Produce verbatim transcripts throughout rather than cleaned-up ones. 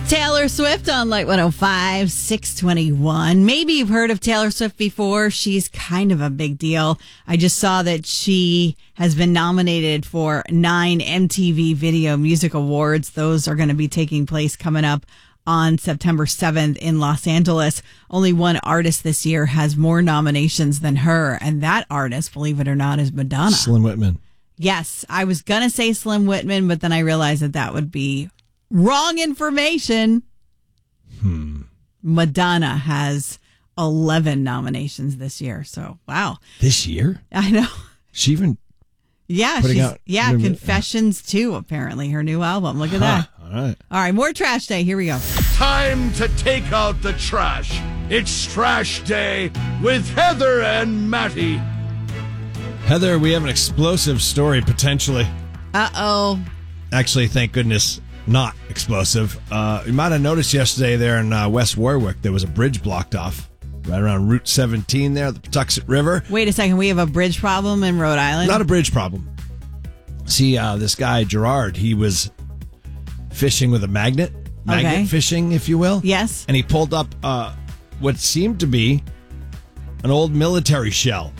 Taylor Swift on Light one oh five, six twenty-one. Maybe you've heard of Taylor Swift before. She's kind of a big deal. I just saw that she has been nominated for nine M T V Video Music Awards. Those are going to be taking place coming up on September seventh in Los Angeles. Only one artist this year has more nominations than her, and that artist, believe it or not, is Madonna. Slim Whitman. Yes, I was going to say Slim Whitman, but then I realized that that would be wrong information. Hmm. Madonna has eleven nominations this year. So, wow. This year? I know. She even Yeah, putting she's out yeah, new- Confessions too, apparently, her new album. Look at that. All right. All right, more trash day. Here we go. Time to take out the trash. It's Trash Day with Heather and Matty. Heather, we have an explosive story potentially. Uh-oh. Actually, thank goodness, not explosive. Uh, you might have noticed yesterday there in uh, West Warwick, there was a bridge blocked off right around Route seventeen there, the Patuxent River. Wait a second. We have a bridge problem in Rhode Island? Not a bridge problem. See, uh, this guy, Gerard, he was fishing with a magnet. Magnet Okay. fishing, if you will. Yes. And he pulled up uh, what seemed to be an old military shell.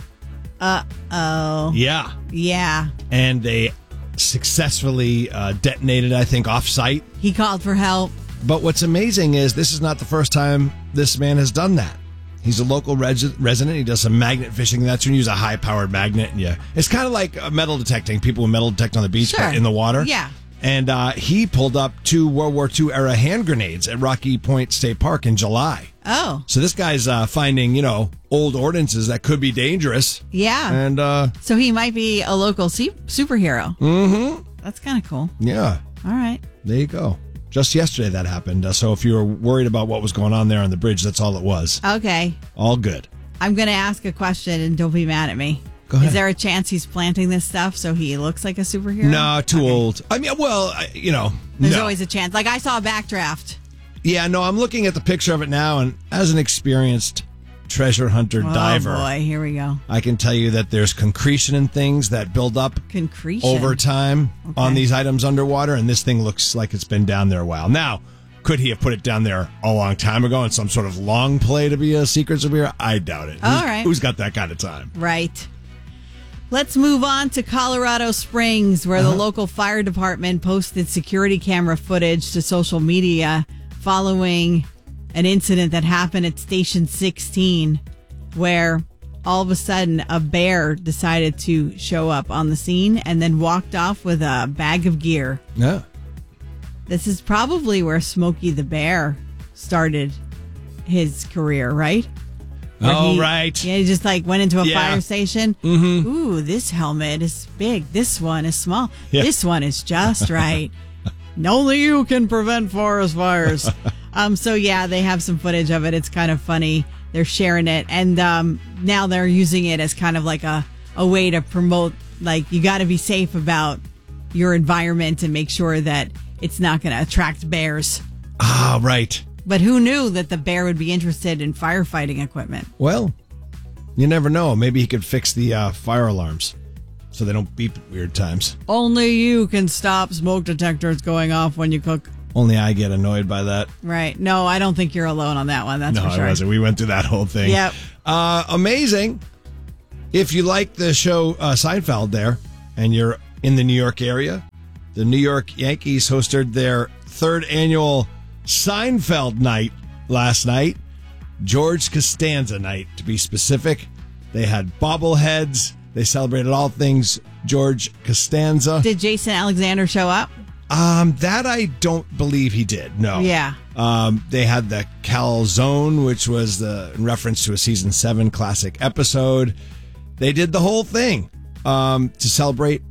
Uh-oh. Yeah. Yeah. And they successfully uh, detonated, I think, off-site. He called for help. But what's amazing is this is not the first time this man has done that. He's a local res- resident. He does some magnet fishing. That's when you use a high-powered magnet. And yeah, it's kind of like uh, metal detecting. People who metal detect on the beach, Sure. but in the water. Yeah. And uh, he pulled up two World War Two era hand grenades at Rocky Point State Park in July. Oh. So this guy's uh, finding, you know, old ordinances that could be dangerous. Yeah. And uh, So he might be a local se- superhero. mm-hmm. That's kind of cool. Yeah. All right. There you go. Just yesterday that happened. Uh, so if you were worried about what was going on there on the bridge, that's all it was. Okay. All good. I'm going to ask a question and don't be mad at me. Go ahead. Is there a chance he's planting this stuff so he looks like a superhero? No, too Okay. old. I mean, well, I- you know. There's no. always a chance. Like I saw a backdraft. Yeah, no, I'm looking at the picture of it now, and as an experienced treasure hunter diver, Oh boy, here we go. I can tell you that there's concretion and things that build up Concretion. over time Okay. on these items underwater, and this thing looks like it's been down there a while. Now, could he have put it down there a long time ago in some sort of long play to be a secret superhero? I doubt it. All Who's- right. Who's got that kind of time? Right. Let's move on to Colorado Springs, where Uh-huh. the local fire department posted security camera footage to social media following an incident that happened at Station sixteen, where all of a sudden a bear decided to show up on the scene and then walked off with a bag of gear. Yeah. This is probably where Smokey the Bear started his career, right? Where Oh, he- right. Yeah, he just like went into a Yeah. fire station. Mm-hmm. Ooh, this helmet is big. This one is small. Yeah. This one is just right. Only you can prevent forest fires. um. So yeah, they have some footage of it. It's kind of funny. They're sharing it, and um, now they're using it as kind of like a a way to promote. Like you got to be safe about your environment and make sure that it's not going to attract bears. Ah, right. But who knew that the bear would be interested in firefighting equipment? Well, you never know. Maybe he could fix the uh, fire alarms so they don't beep at weird times. Only you can stop smoke detectors going off when you cook. Only I get annoyed by that. Right. No, I don't think you're alone on that one. That's no, for sure. I wasn't. We went through that whole thing. Yep. Uh, amazing. If you like the show uh, Seinfeld there and you're in the New York area, the New York Yankees hosted their third annual Seinfeld night last night. George Costanza night, to be specific. They had bobbleheads. They celebrated all things George Costanza. Did Jason Alexander show up? Um, that I don't believe he did. No. Yeah. Um, they had the calzone, which was the in reference to a season seven classic episode. They did the whole thing um, to celebrate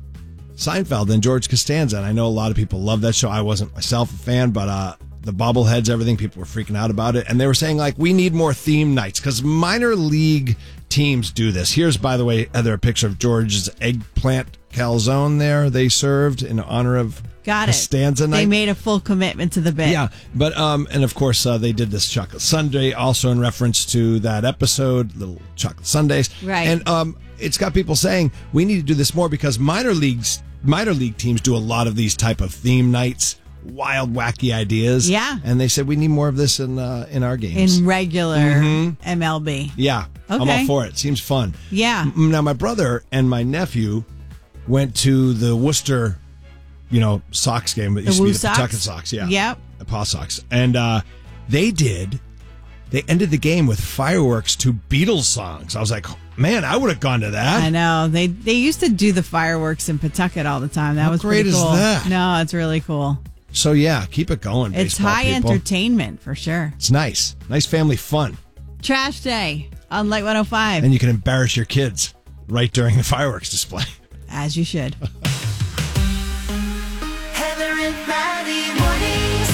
Seinfeld and George Costanza. And I know a lot of people love that show. I wasn't myself a fan, but uh, the bobbleheads, everything, people were freaking out about it. And they were saying, like, we need more theme nights because minor league teams do this. Here's, by the way, Heather, a picture of George's eggplant calzone there they served in honor of Got it. Costanza night. They made a full commitment to the bit. Yeah, but um, and of course uh, they did this chocolate sundae also in reference to that episode, little chocolate sundaes, Right. And um, it's got people saying we need to do this more because minor leagues, minor league teams do a lot of these type of theme nights wild, wacky ideas. Yeah. And they said we need more of this in uh, in our games. In regular Mhm. M L B. Yeah. I'm Okay. all for it. Seems fun. Yeah. M- Now, my brother and my nephew went to the Worcester, you know, Sox game. It used to Woo be the Sox? Pawtucket Sox. Yeah. Yep. The Paw Sox. And uh, they did, they ended the game with fireworks to Beatles songs. I was like, man, I would have gone to that. I know. They they used to do the fireworks in Pawtucket all the time. That How was great pretty is cool. that? No, it's really cool. So, yeah, keep it going. It's baseball high people. entertainment for sure. It's nice. Nice family fun. Trash day on Light one oh five. And you can embarrass your kids right during the fireworks display. As you should. Heather and Maddie mornings.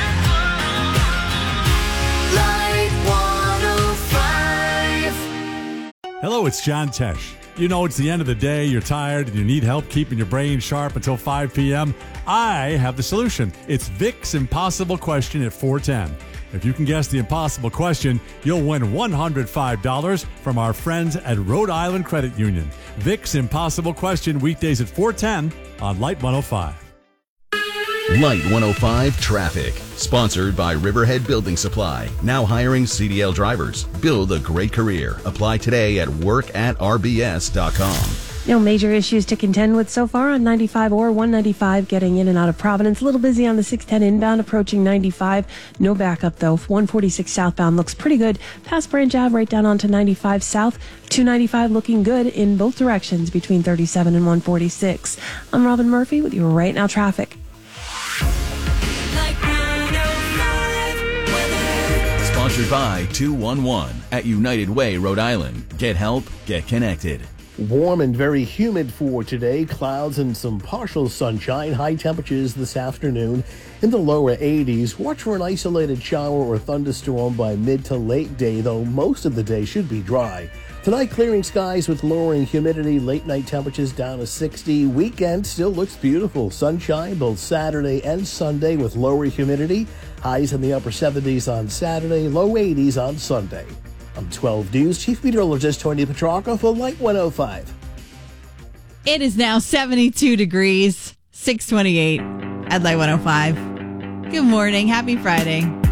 Light one oh five. Hello, it's John Tesh. You know, it's the end of the day, you're tired, and you need help keeping your brain sharp until five p.m. I have the solution. It's Vic's Impossible Question at four ten. If you can guess the impossible question, you'll win one hundred five dollars from our friends at Rhode Island Credit Union. Vic's Impossible Question, weekdays at four ten on Light one oh five. Light one oh five Traffic. Sponsored by Riverhead Building Supply. Now hiring C D L drivers. Build a great career. Apply today at work at r b s dot com. No major issues to contend with so far on ninety-five or one ninety-five getting in and out of Providence. A little busy on the six ten inbound approaching ninety-five. No backup though. one forty-six southbound looks pretty good. Past Branch Ave right down onto ninety-five south. two ninety-five looking good in both directions between thirty-seven and one forty-six. I'm Robin Murphy with your Right Now traffic. Light one oh five weather. Sponsored by two one one at United Way, Rhode Island. Get help, get connected. Warm and very humid for today. Clouds and some partial sunshine. High temperatures this afternoon in the lower eighties. Watch for an isolated shower or thunderstorm by mid to late day, though most of the day should be dry. Tonight, clearing skies with lowering humidity. Late night temperatures down to sixty. Weekend still looks beautiful. Sunshine both Saturday and Sunday with lower humidity. Highs in the upper seventies on Saturday, low eighties on Sunday. I'm twelve News Chief Meteorologist Tony Petrarca for Light one oh five. It is now seventy-two degrees, six twenty-eight at Light one oh five. Good morning. Happy Friday.